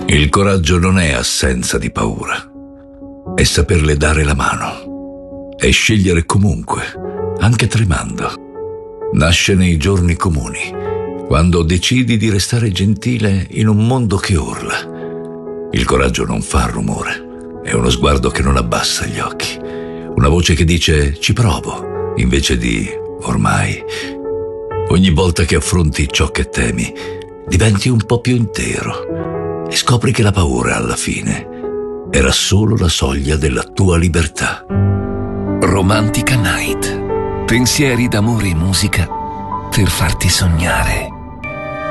Il coraggio non è assenza di paura, è saperle dare la mano, è scegliere comunque, anche tremando. Nasce nei giorni comuni, quando decidi di restare gentile in un mondo che urla. Il coraggio non fa rumore, è uno sguardo che non abbassa gli occhi, una voce che dice ci provo, invece di ormai. Ogni volta che affronti ciò che temi, diventi un po' più intero e scopri che la paura alla fine era solo la soglia della tua libertà. Romantica Night. Pensieri d'amore e musica per farti sognare.